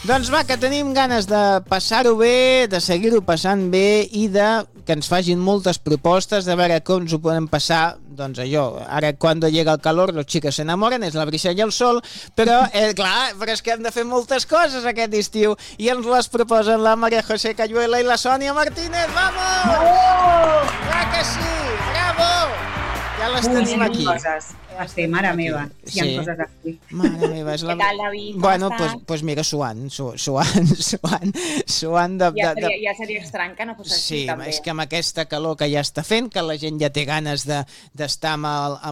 Doncs va, que tenim ganes de passar-ho bé, de seguir-ho passant bé i de que ens facin moltes propostes de veure com ens ho podem passar, doncs allò, ara quan llega el calor los chicos se enamoren, és la brisa i el sol, però clar, però és que hem de fer moltes coses aquest estiu i ens les proposen la María José Cayuela i la Sònia Martínez. ¡Vamos! ¡Bravo! ¡Clar que sí! ¡Bravo! Ja les tenim aquí. Sí, mare meva, hi ha coses aquí. Mare meva, és la... Què tal, David? Bueno, pues mira, suant de... Ja seria estrany que no fos així, sí, també. és que amb aquesta calor que ja està fent, que la gent ja té ganes d'estar amb